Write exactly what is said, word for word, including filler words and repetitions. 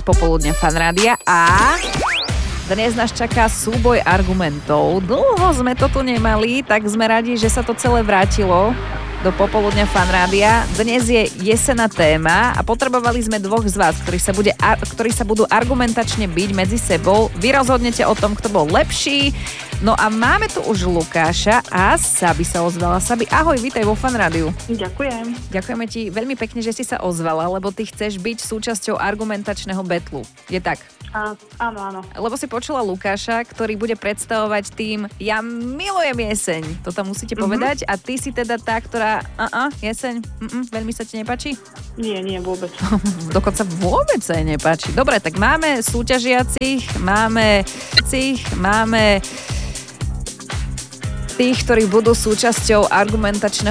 Popoludňa Fan Rádia a dnes nás čaká súboj argumentov. Dlho sme to tu nemali, tak sme radi, že sa to celé vrátilo do Popoludňa Fan Rádia. Dnes je jesenná téma a potrebovali sme dvoch z vás, ktorí sa, bude, ktorí sa budú argumentačne byť medzi sebou. Vy rozhodnete o tom, kto bol lepší. No a máme tu už Lukáša a Sabi sa ozvala. Sabi, ahoj, vítaj vo Fan Rádiu. Ďakujem. Ďakujeme ti veľmi pekne, že si sa ozvala, lebo ty chceš byť súčasťou argumentačného betlu. Je tak? A, áno, áno. Lebo si počula Lukáša, ktorý bude predstavovať tým Ja milujem jeseň. To tam musíte mm-hmm. povedať. A ty si teda tá, ktorá uh-uh, jeseň, uh-uh, veľmi sa ti nepáči? Nie, nie, vôbec. Dokonca vôbec sa jej nepáči. Dobre, tak máme súťažiacich, máme cich, máme tých, ktorí budú súčasťou argumentačného